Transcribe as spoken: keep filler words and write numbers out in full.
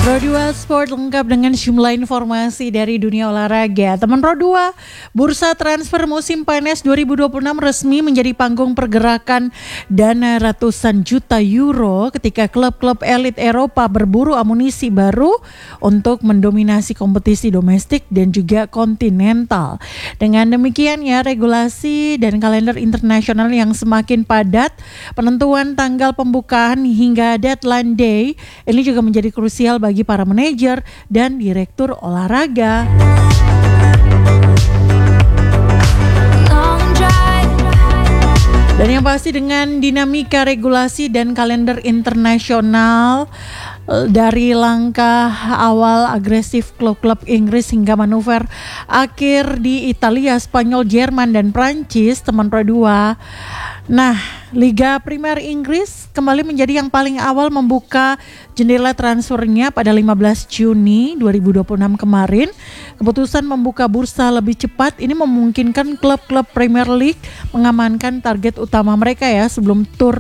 Pro dua Sport lengkap dengan sejumlah informasi dari dunia olahraga. Teman Pro dua, bursa transfer musim panas dua ribu dua puluh enam resmi menjadi panggung pergerakan dana ratusan juta euro ketika klub-klub elit Eropa berburu amunisi baru untuk mendominasi kompetisi domestik dan juga kontinental. Dengan demikian ya, regulasi dan kalender internasional yang semakin padat, penentuan tanggal pembukaan hingga deadline day ini juga menjadi krusial bagi para manajer dan direktur olahraga. Dan yang pasti dengan dinamika regulasi dan kalender internasional, dari langkah awal agresif klub-klub Inggris hingga manuver akhir di Italia, Spanyol, Jerman, dan Prancis, teman Pro dua. Nah, Liga Primer Inggris kembali menjadi yang paling awal membuka jendela transfernya pada lima belas Juni dua ribu dua puluh enam kemarin. Keputusan membuka bursa lebih cepat ini memungkinkan klub-klub Premier League mengamankan target utama mereka ya sebelum tur